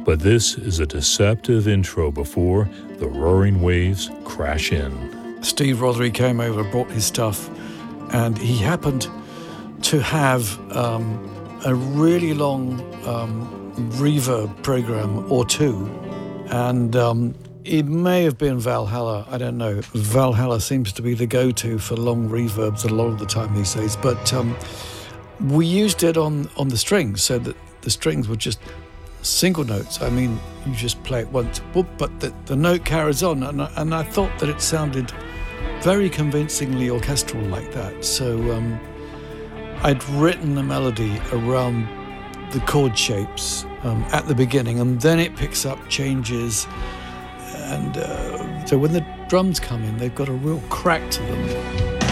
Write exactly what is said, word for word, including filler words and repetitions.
But this is a deceptive intro before the roaring waves crash in. Steve Rothery came over, brought his stuff, and he happened to have um, a really long um, reverb program or two, and um, it may have been Valhalla, I don't know. Valhalla seems to be the go-to for long reverbs a lot of the time these days, but um, we used it on, on the strings so that the strings were just single notes. I mean, you just play it once, whoop, but the, the note carries on, and I, and I thought that it sounded very convincingly orchestral like that. So um, I'd written the melody around the chord shapes um, at the beginning, and then it picks up, changes, and uh, so when the drums come in, they've got a real crack to them.